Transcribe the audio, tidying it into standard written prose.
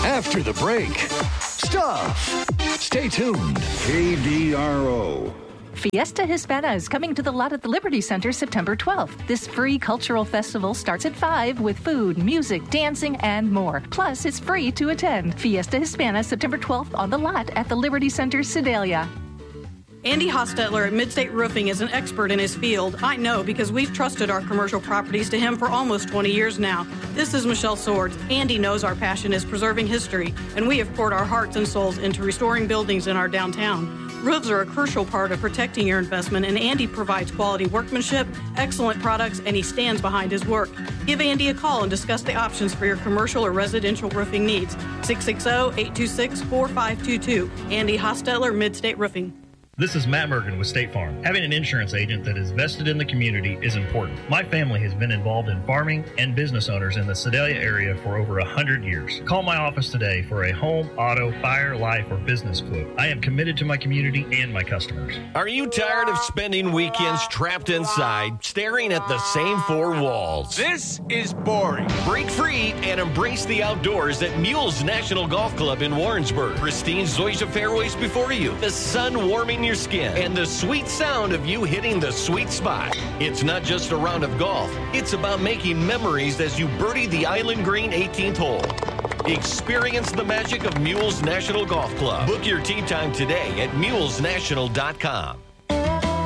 After the break, stuff. Stay tuned. KDRO. Fiesta Hispana is coming to the lot at the Liberty Center September 12th. This free cultural festival starts at 5 with food, music, dancing, and more. Plus, it's free to attend. Fiesta Hispana September 12th on the lot at the Liberty Center, Sedalia. Andy Hostetler at Midstate Roofing is an expert in his field. I know because we've trusted our commercial properties to him for almost 20 years now. This is Michelle Swords. Andy knows our passion is preserving history, and we have poured our hearts and souls into restoring buildings in our downtown. Roofs are a crucial part of protecting your investment, and Andy provides quality workmanship, excellent products, and he stands behind his work. Give Andy a call and discuss the options for your commercial or residential roofing needs. 660-826-4522. Andy Hostetler, Midstate Roofing. This is Matt Mergen with State Farm. Having an insurance agent that is vested in the community is important. My family has been involved in farming and business owners in the Sedalia area for over 100 years. Call my office today for a home, auto, fire, life, or business quote. I am committed to my community and my customers. Are you tired of spending weekends trapped inside, staring at the same four walls? This is boring. Break free and embrace the outdoors at Mules National Golf Club in Warrensburg. Pristine zoysia fairways before you, the sun warming your skin, and the sweet sound of you hitting the sweet spot. It's not just a round of golf. It's about making memories as you birdie the Island Green 18th hole. Experience the magic of Mules National Golf Club. Book your tee time today at mulesnational.com.